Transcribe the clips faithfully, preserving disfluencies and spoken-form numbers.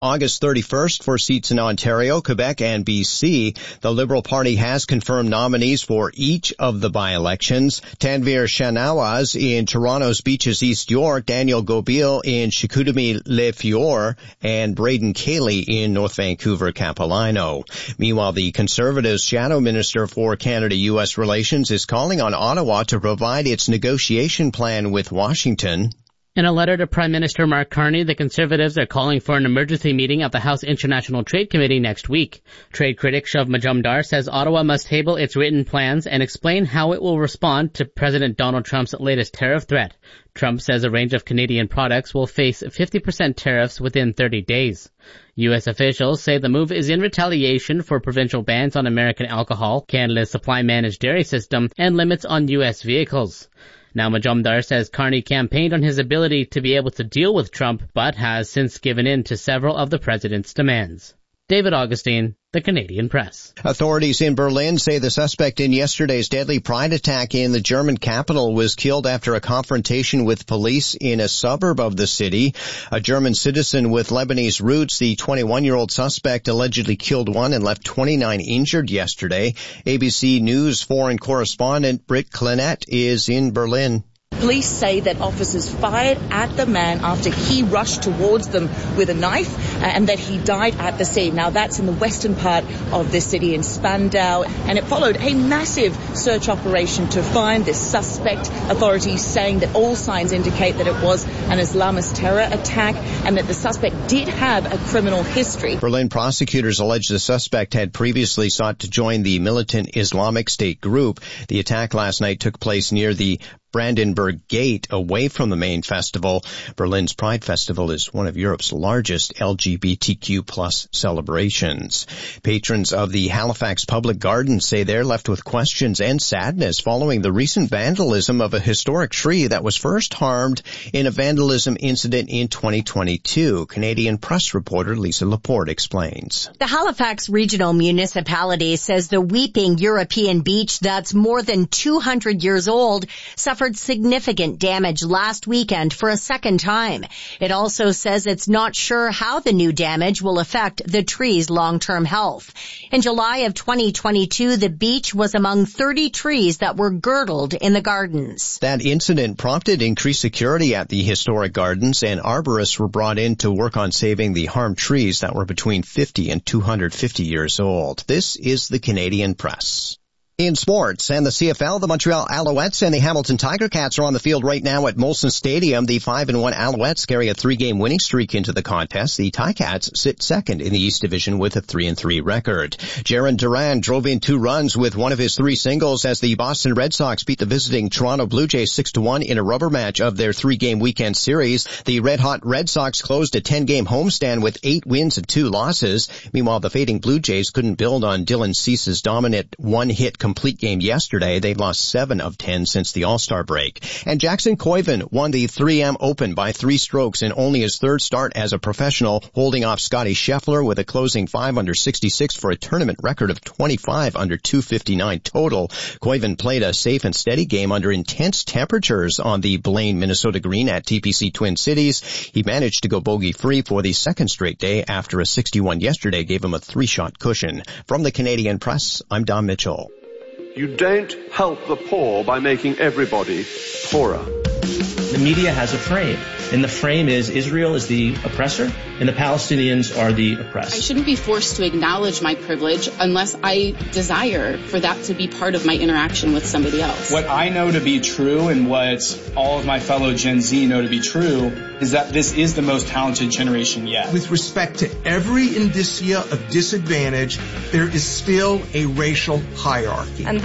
August thirty-first for seats in Ontario, Quebec, and B C. The Liberal Party has confirmed nominees for each of the by-elections. Tanvir Shanawaz in Toronto's Beaches East York, Daniel Gobil in Chicoutimi-Le and Braden Cayley in North Vancouver, Capilano. Meanwhile, the Conservatives' Shadow Minister for Canada-U S Relations is calling on Ottawa to provide its negotiation plan with Washington. In a letter to Prime Minister Mark Carney, the Conservatives are calling for an emergency meeting of the House International Trade Committee next week. Trade critic Shiv Majumdar says Ottawa must table its written plans and explain how it will respond to President Donald Trump's latest tariff threat. Trump says a range of Canadian products will face fifty percent tariffs within thirty days. U S officials say the move is in retaliation for provincial bans on American alcohol, Canada's supply-managed dairy system, and limits on U S vehicles. Now, Majumdar says Carney campaigned on his ability to be able to deal with Trump, but has since given in to several of the president's demands. David Augustine, The Canadian Press. Authorities in Berlin say the suspect in yesterday's deadly pride attack in the German capital was killed after a confrontation with police in a suburb of the city. A German citizen with Lebanese roots, the twenty-one-year-old suspect allegedly killed one and left twenty-nine injured yesterday. A B C News foreign correspondent Britt Clinette is in Berlin. Police say that officers fired at the man after he rushed towards them with a knife uh, and that he died at the scene. Now, that's in the western part of the city in Spandau, and it followed a massive search operation to find this suspect. Authorities saying that all signs indicate that it was an Islamist terror attack and that the suspect did have a criminal history. Berlin prosecutors allege the suspect had previously sought to join the militant Islamic State group. The attack last night took place near the Brandenburg Gate, away from the main festival. Berlin's Pride Festival is one of Europe's largest L G B T Q plus celebrations. Patrons of the Halifax Public Gardens say they're left with questions and sadness following the recent vandalism of a historic tree that was first harmed in a vandalism incident in twenty twenty-two. Canadian Press reporter Lisa Laporte explains. The Halifax Regional Municipality says the Weeping European Beach that's more than two hundred years old suffered significant damage last weekend for a second time. It also says it's not sure how the new damage will affect the tree's long-term health. In July of twenty twenty-two, the beach was among thirty trees that were girdled in the gardens. That incident prompted increased security at the historic gardens, and arborists were brought in to work on saving the harmed trees that were between fifty and two hundred fifty years old. This is the Canadian Press. In sports and the C F L, the Montreal Alouettes and the Hamilton Tiger Cats are on the field right now at Molson Stadium. The five and one Alouettes carry a three-game winning streak into the contest. The Ticats sit second in the East Division with a three and three record. Jarren Duran drove in two runs with one of his three singles as the Boston Red Sox beat the visiting Toronto Blue Jays six to one in a rubber match of their three-game weekend series. The red-hot Red Sox closed a ten-game homestand with eight wins and two losses. Meanwhile, the fading Blue Jays couldn't build on Dylan Cease's dominant one-hit complete game yesterday. They've lost seven of ten since the All-Star break. And Jackson Koivu won the three M Open by three strokes in only his third start as a professional, holding off Scotty Scheffler with a closing five under sixty-six for a tournament record of twenty-five under two fifty-nine total. Koivu played a safe and steady game under intense temperatures on the Blaine, Minnesota green at T P C Twin Cities. He managed to go bogey-free for the second straight day after a sixty-one yesterday gave him a three-shot cushion. From the Canadian Press, I'm Don Mitchell. You don't help the poor by making everybody poorer. The media has a frame, and the frame is Israel is the oppressor and the Palestinians are the oppressed. I shouldn't be forced to acknowledge my privilege unless I desire for that to be part of my interaction with somebody else. What I know to be true and what all of my fellow Gen Z know to be true is that this is the most talented generation yet. With respect to every indicia of disadvantage, there is still a racial hierarchy. And though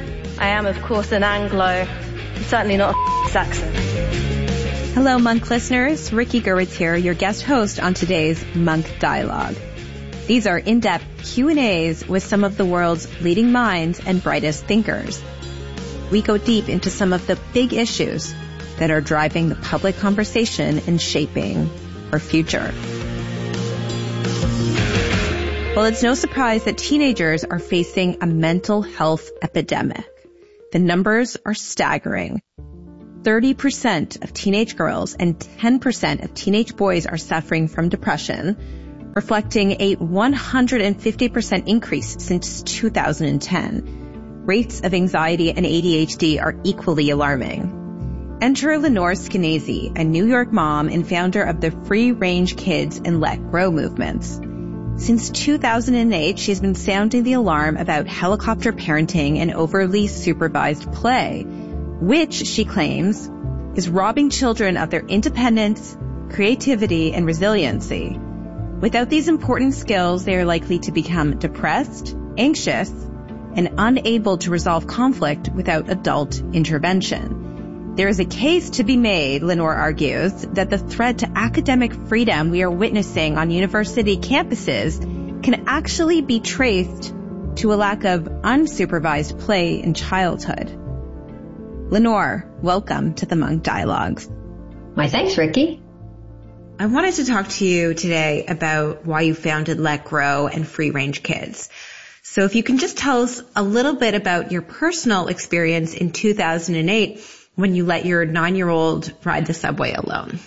I am, of course, an Anglo, I'm certainly not a Saxon. Hello, Monk listeners. Ricky Gerwitz here, your guest host on today's Monk Dialogue. These are in-depth Q and A's with some of the world's leading minds and brightest thinkers. We go deep into some of the big issues that are driving the public conversation and shaping our future. Well, it's no surprise that teenagers are facing a mental health epidemic. The numbers are staggering. thirty percent of teenage girls and ten percent of teenage boys are suffering from depression. reflecting a one hundred fifty percent increase since two thousand ten. Rates of anxiety and A D H D are equally alarming. Enter Lenore Skenazy, a New York mom and founder of the Free Range Kids and Let Grow movements. Since two thousand eight, she's been sounding the alarm about helicopter parenting and overly supervised play, which, she claims, is robbing children of their independence, creativity, and resiliency. Without these important skills, they are likely to become depressed, anxious, and unable to resolve conflict without adult intervention. There is a case to be made, Lenore argues, that the threat to academic freedom we are witnessing on university campuses can actually be traced to a lack of unsupervised play in childhood. Lenore, welcome to the Munk Dialogues. My thanks, Ricky. I wanted to talk to you today about why you founded Let Grow and Free Range Kids. So if you can just tell us a little bit about your personal experience in two thousand eight when you let your nine-year-old ride the subway alone.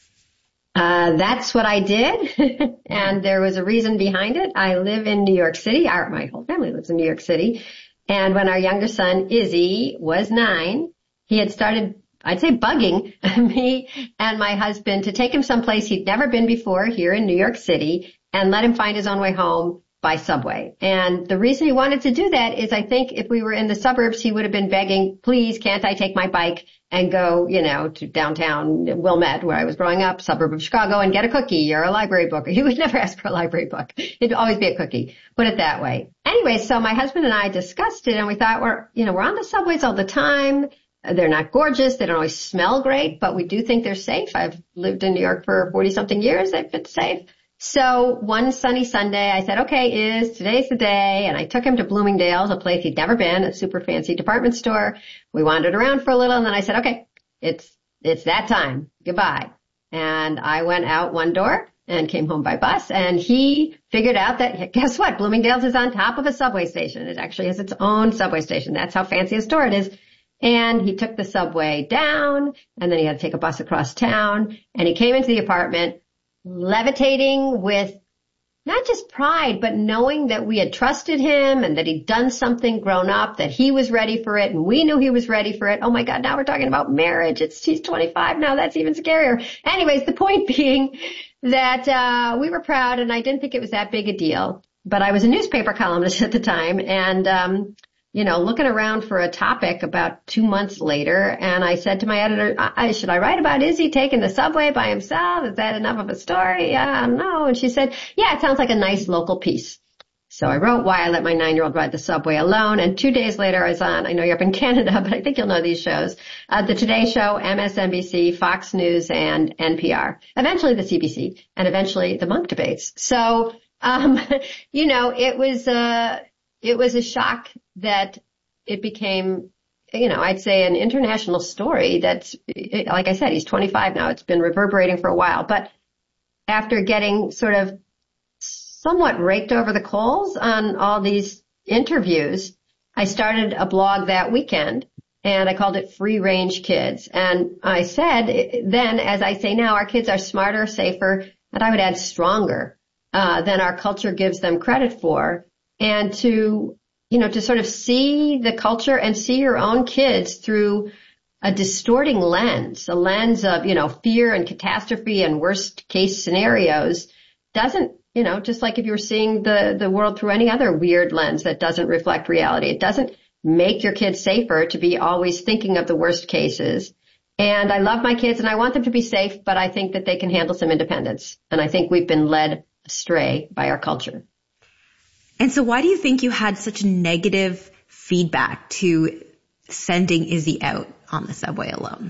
Uh, that's what I did, and there was a reason behind it. I live in New York City. Our, my whole family lives in New York City. And when our younger son, Izzy, was nine, he had started, I'd say, bugging me and my husband to take him someplace he'd never been before here in New York City and let him find his own way home by subway. And the reason he wanted to do that is I think if we were in the suburbs, he would have been begging, please, can't I take my bike and go, you know, to downtown Wilmette, where I was growing up, suburb of Chicago, and get a cookie or a library book. He would never ask for a library book. It'd always be a cookie. Put it that way. Anyway, so my husband and I discussed it, and we thought, we're, you know, we're on the subways all the time. They're not gorgeous. They don't always smell great, but we do think they're safe. I've lived in New York for forty-something years. They've been safe. So one sunny Sunday, I said, okay, Iz, today's the day. And I took him to Bloomingdale's, a place he'd never been, a super fancy department store. We wandered around for a little, and then I said, okay, it's, it's that time. Goodbye. And I went out one door and came home by bus, and he figured out that, guess what? Bloomingdale's is on top of a subway station. It actually has its own subway station. That's how fancy a store it is. And he took the subway down, and then he had to take a bus across town, and he came into the apartment levitating with not just pride, but knowing that we had trusted him and that he'd done something grown up, that he was ready for it, and we knew he was ready for it. Oh my God, now we're talking about marriage. It's, he's twenty-five now. That's even scarier. Anyways, the point being that, uh, we were proud, and I didn't think it was that big a deal, but I was a newspaper columnist at the time, and, um, you know, looking around for a topic about two months later, and I said to my editor, I, should I write about Izzy taking the subway by himself? Is that enough of a story? Yeah, I don't know. And she said, yeah, it sounds like a nice local piece. So I wrote why I let my nine-year-old ride the subway alone, and two days later I was on, I know you're up in Canada, but I think you'll know these shows, uh, the Today Show, M S N B C, Fox News, and N P R. Eventually the C B C, and eventually the Munk debates. So, um, you know, it was, uh, it was a shock that it became, you know, I'd say an international story that's, like I said, he's twenty-five now. It's been reverberating for a while. But after getting sort of somewhat raked over the coals on all these interviews, I started a blog that weekend, and I called it Free Range Kids. And I said then, as I say now, our kids are smarter, safer, and I would add stronger uh, than our culture gives them credit for. And to, you know, to sort of see the culture and see your own kids through a distorting lens, a lens of, you know, fear and catastrophe and worst case scenarios doesn't, you know, just like if you were seeing the, the world through any other weird lens that doesn't reflect reality. It doesn't make your kids safer to be always thinking of the worst cases. And I love my kids and I want them to be safe, but I think that they can handle some independence. And I think we've been led astray by our culture. And so why do you think you had such negative feedback to sending Izzy out on the subway alone?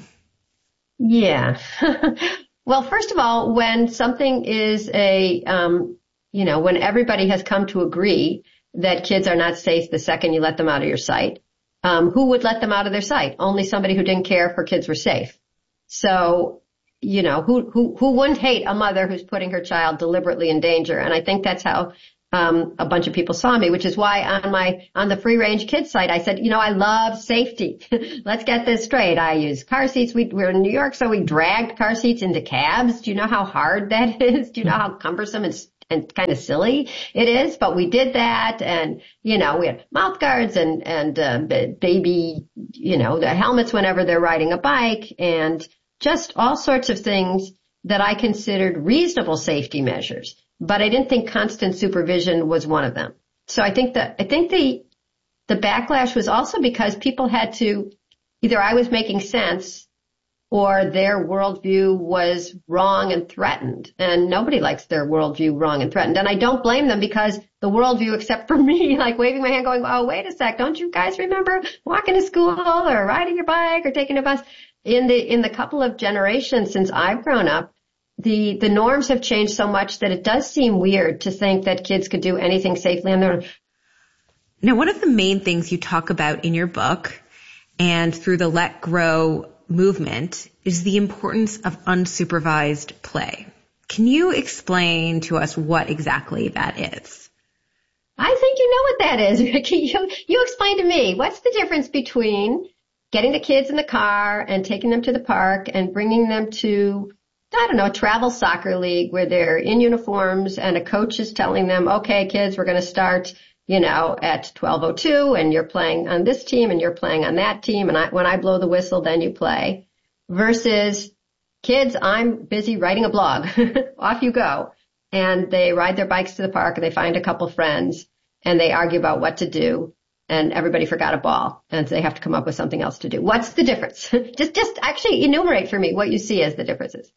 Yeah. Well, first of all, when something is a, um, you know, when everybody has come to agree that kids are not safe the second you let them out of your sight, um, who would let them out of their sight? Only somebody who didn't care if her kids were safe. So, you know, who, who, who wouldn't hate a mother who's putting her child deliberately in danger? And I think that's how Um, a bunch of people saw me, which is why on my, on the Free Range Kids site, I said, you know, I love safety. Let's get this straight. I use car seats. We, we're in New York, so we dragged car seats into cabs. Do you know how hard that is? Do you know how cumbersome and, and kind of silly it is, but we did that. And, you know, we had mouth guards and, and, uh, baby, you know, the helmets whenever they're riding a bike and just all sorts of things that I considered reasonable safety measures. But I didn't think constant supervision was one of them. So I think that, I think the, the backlash was also because people had to, either I was making sense or their worldview was wrong and threatened. And nobody likes their worldview wrong and threatened. And I don't blame them because the worldview, except for me, like waving my hand going, oh, wait a sec, don't you guys remember walking to school or riding your bike or taking a bus? In the, in the couple of generations since I've grown up, the, the norms have changed so much that it does seem weird to think that kids could do anything safely on their own. Now, one of the main things you talk about in your book and through the Let Grow movement is the importance of unsupervised play. Can you explain to us what exactly that is? I think you know what that is, Ricky. You, you explain to me, what's the difference between getting the kids in the car and taking them to the park and bringing them to, I don't know, a travel soccer league where they're in uniforms and a coach is telling them, okay, kids, we're going to start, you know, at twelve oh two and you're playing on this team and you're playing on that team. And I, when I blow the whistle, then you play versus kids, I'm busy writing a blog. Off you go. And they ride their bikes to the park and they find a couple friends and they argue about what to do. And everybody forgot a ball and so they have to come up with something else to do. What's the difference? just, just actually enumerate for me what you see as the differences.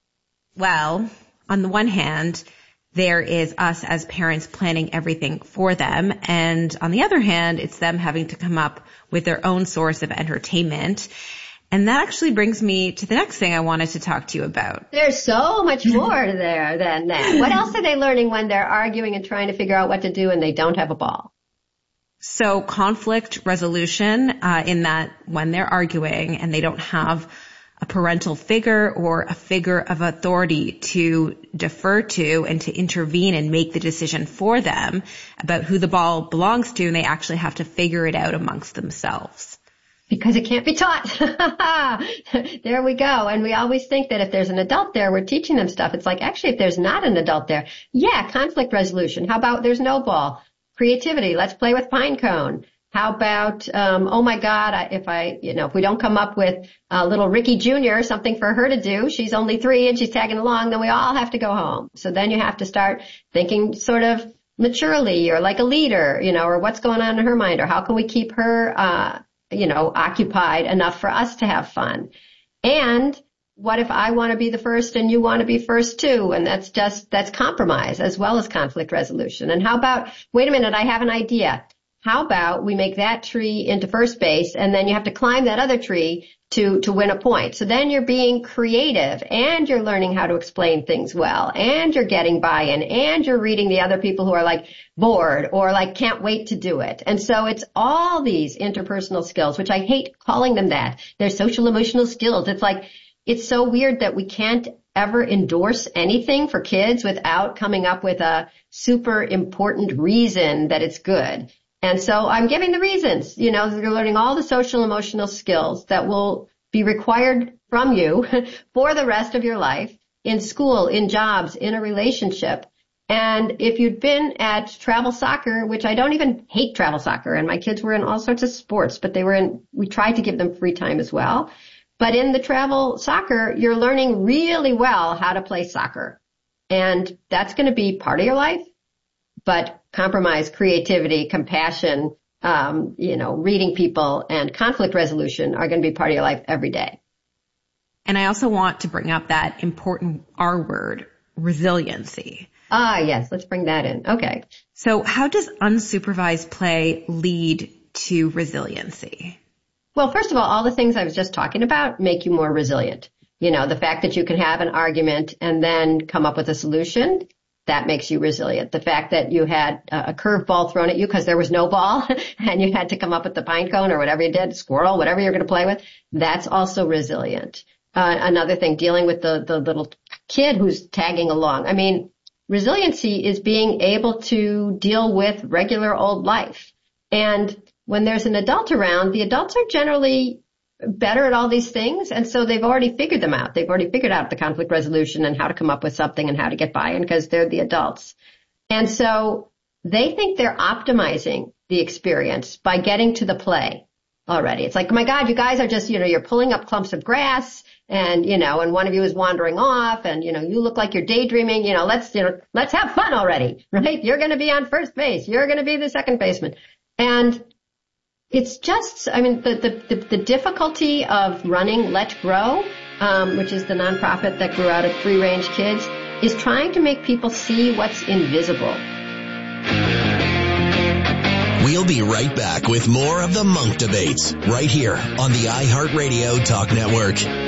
Well, on the one hand, there is us as parents planning everything for them. And on the other hand, it's them having to come up with their own source of entertainment. And that actually brings me to the next thing I wanted to talk to you about. There's so much more there than that. What else are they learning when they're arguing and trying to figure out what to do and they don't have a ball? So conflict resolution, uh, in that when they're arguing and they don't have a parental figure or a figure of authority to defer to and to intervene and make the decision for them about who the ball belongs to, and they actually have to figure it out amongst themselves. Because it can't be taught. There we go. And we always think that if there's an adult there, we're teaching them stuff. It's like, actually, if there's not an adult there, yeah, conflict resolution. How about there's no ball? Creativity. Let's play with pine cone. How about, um, oh my God, I, if I, you know, if we don't come up with uh, little Ricky Junior, something for her to do, she's only three and she's tagging along, then we all have to go home. So then you have to start thinking sort of maturely or like a leader, you know, or what's going on in her mind or how can we keep her, uh, you know, occupied enough for us to have fun. And what if I want to be the first and you want to be first too? And that's just, that's compromise as well as conflict resolution. And how about, wait a minute, I have an idea. How about we make that tree into first base and then you have to climb that other tree to, to win a point. So then you're being creative and you're learning how to explain things well and you're getting buy-in and you're reading the other people who are like bored or like can't wait to do it. And so it's all these interpersonal skills, which I hate calling them that. They're social emotional skills. It's like, it's so weird that we can't ever endorse anything for kids without coming up with a super important reason that it's good. And so I'm giving the reasons, you know, you're learning all the social emotional skills that will be required from you for the rest of your life in school, in jobs, in a relationship. And if you'd been at travel soccer, which I don't even hate travel soccer, and my kids were in all sorts of sports, but they were in, we tried to give them free time as well. But in the travel soccer, you're learning really well how to play soccer. And that's going to be part of your life. But compromise, creativity, compassion, um, you know, reading people and conflict resolution are going to be part of your life every day. And I also want to bring up that important R word, resiliency. Ah, yes. Let's bring that in. Okay. So how does unsupervised play lead to resiliency? Well, first of all, all the things I was just talking about make you more resilient. You know, the fact that you can have an argument and then come up with a solution, that makes you resilient. The fact that you had a curveball thrown at you because there was no ball and you had to come up with the pine cone or whatever you did, squirrel, whatever you're going to play with, that's also resilient. Uh, another thing, dealing with the, the little kid who's tagging along. I mean, resiliency is being able to deal with regular old life. And when there's an adult around, the adults are generally better at all these things. And so they've already figured them out. They've already figured out the conflict resolution and how to come up with something and how to get buy-in because they're the adults. And so they think they're optimizing the experience by getting to the play already. It's like, oh my God, you guys are just, you know, you're pulling up clumps of grass and, you know, and one of you is wandering off and, you know, you look like you're daydreaming, you know, let's, you know, let's have fun already, right? You're going to be on first base. You're going to be the second baseman. And it's just, I mean, the, the, the, the difficulty of running Let Grow, um, which is the nonprofit that grew out of Free Range Kids, is trying to make people see what's invisible. We'll be right back with more of the Munk Debates right here on the iHeartRadio Talk Network.